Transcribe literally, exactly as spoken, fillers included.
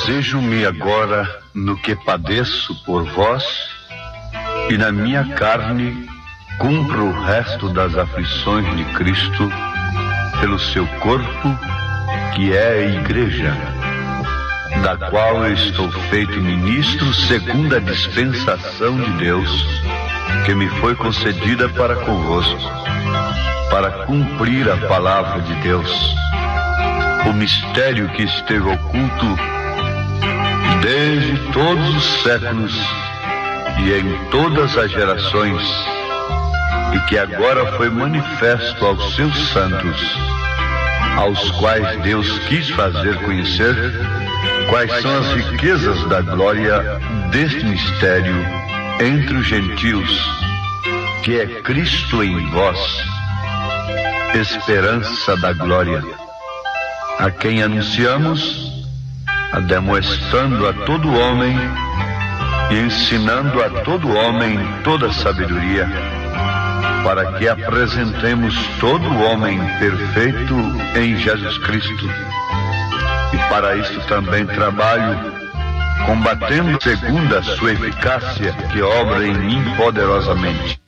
Regozijo-me agora no que padeço por vós, e na minha carne cumpro o resto das aflições de Cristo pelo seu corpo, que é a Igreja, da qual eu estou feito ministro segundo a dispensação de Deus, que me foi concedida para convosco, para cumprir a palavra de Deus, o mistério que esteve oculto desde todos os séculos e em todas as gerações, e que agora foi manifesto aos seus santos, aos quais Deus quis fazer conhecer quais são as riquezas da glória deste mistério entre os gentios, que é Cristo em vós, esperança da glória, a quem anunciamos, ademoestando a todo homem e ensinando a todo homem toda sabedoria, para que apresentemos todo homem perfeito em Jesus Cristo. E para isso também trabalho, combatendo segundo a sua eficácia, que obra em mim poderosamente.